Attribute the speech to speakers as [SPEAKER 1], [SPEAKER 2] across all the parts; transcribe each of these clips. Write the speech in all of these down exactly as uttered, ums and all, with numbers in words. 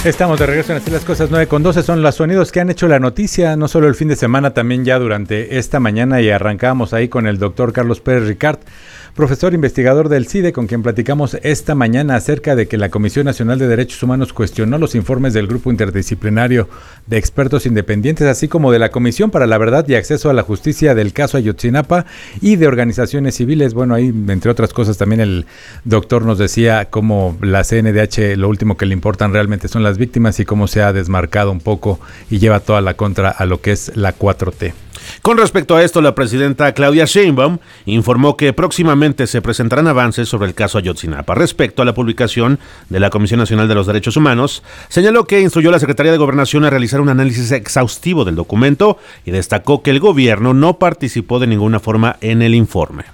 [SPEAKER 1] Estamos de regreso en Así las Cosas. Nueve con doce son los sonidos que han hecho la noticia, no solo el fin de semana, también ya durante esta mañana, y arrancamos ahí con el doctor Carlos Pérez Ricart, profesor investigador del CIDE, con quien platicamos esta mañana acerca de que la Comisión Nacional de Derechos Humanos cuestionó los informes del Grupo Interdisciplinario de Expertos Independientes, así como de la Comisión para la Verdad y Acceso a la Justicia del caso Ayotzinapa y de organizaciones civiles. Bueno, ahí, entre otras cosas, también el doctor nos decía cómo la C N D H lo último que le importan realmente son las víctimas y cómo se ha desmarcado un poco y lleva toda la contra a lo que es la cuatro T.
[SPEAKER 2] Con respecto a esto, la presidenta Claudia Sheinbaum informó que próximamente se presentarán avances sobre el caso Ayotzinapa. Respecto a la publicación de la Comisión Nacional de los Derechos Humanos, señaló que instruyó a la Secretaría de Gobernación a realizar un análisis exhaustivo del documento y destacó que el gobierno no participó de ninguna forma en el informe.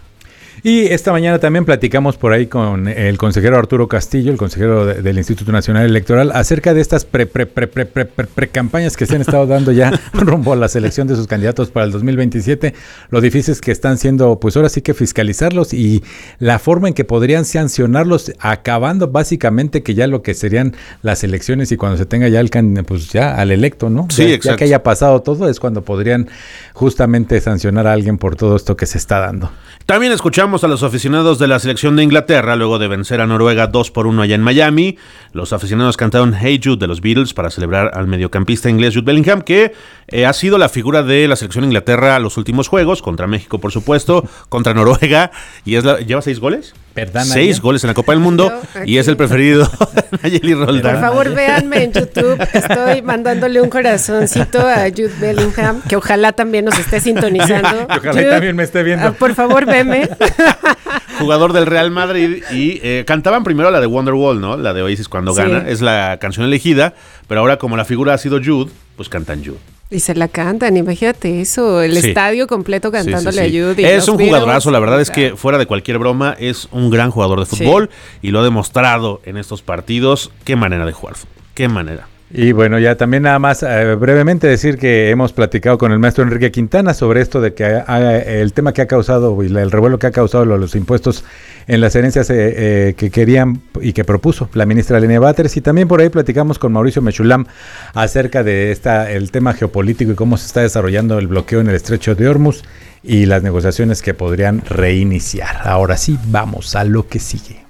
[SPEAKER 1] Y esta mañana también platicamos por ahí con el consejero Arturo Castillo, el consejero de, del Instituto Nacional Electoral, acerca de estas pre, pre, pre, pre, pre, pre, pre campañas que se han estado dando ya rumbo a la selección de sus candidatos para el dos mil veintisiete, lo difíciles que están siendo, pues ahora sí que fiscalizarlos y la forma en que podrían sancionarlos, acabando básicamente que ya lo que serían las elecciones y cuando se tenga ya el pues ya al electo, ¿no?
[SPEAKER 2] Sí,
[SPEAKER 1] ya,
[SPEAKER 2] exacto.
[SPEAKER 1] Ya que haya pasado todo es cuando podrían justamente sancionar a alguien por todo esto que se está dando.
[SPEAKER 2] También escuchamos a los aficionados de la selección de Inglaterra luego de vencer a Noruega dos por uno allá en Miami. Los aficionados cantaron Hey Jude de los Beatles para celebrar al mediocampista inglés Jude Bellingham, que eh, ha sido la figura de la selección de Inglaterra a los últimos juegos, contra México por supuesto, contra Noruega, y es la, ¿lleva seis goles?
[SPEAKER 1] ¿Verdad,
[SPEAKER 2] Seis
[SPEAKER 1] Nayeli?
[SPEAKER 2] Goles en la Copa del Mundo y es el preferido de Nayeli Roldán.
[SPEAKER 3] Por favor, véanme en YouTube. Estoy mandándole un corazoncito a Jude Bellingham, que ojalá también nos esté sintonizando.
[SPEAKER 1] Y ojalá
[SPEAKER 3] Jude,
[SPEAKER 1] también me esté viendo.
[SPEAKER 3] Uh, por favor, veme.
[SPEAKER 2] Jugador del Real Madrid y eh, cantaban primero la de Wonderwall, ¿no? La de Oasis cuando
[SPEAKER 3] Sí.
[SPEAKER 2] gana. Es la canción elegida, pero ahora como la figura ha sido Jude, pues cantan Jude.
[SPEAKER 3] Y se la cantan, imagínate eso, el
[SPEAKER 2] Sí.
[SPEAKER 3] estadio completo cantándole
[SPEAKER 2] Sí, sí, sí.
[SPEAKER 3] a Jude. y
[SPEAKER 2] Es
[SPEAKER 3] los
[SPEAKER 2] un
[SPEAKER 3] Beatles.
[SPEAKER 2] jugadorazo, la verdad es que fuera de cualquier broma es un gran jugador de fútbol y lo ha demostrado en estos partidos. Qué manera de jugar, qué manera.
[SPEAKER 1] Y bueno, ya también nada más eh, brevemente decir que hemos platicado con el maestro Enrique Quintana sobre esto de que ha, el tema que ha causado y la, el revuelo que ha causado los, los impuestos en las herencias eh, eh, que querían y que propuso la ministra Lenia Batres, y también por ahí platicamos con Mauricio Mechulam acerca de esta el tema geopolítico y cómo se está desarrollando el bloqueo en el estrecho de Hormuz y las negociaciones que podrían reiniciar. Ahora sí, vamos a lo que sigue.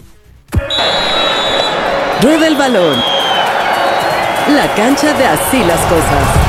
[SPEAKER 4] Rueda el balón. La cancha de Así las Cosas.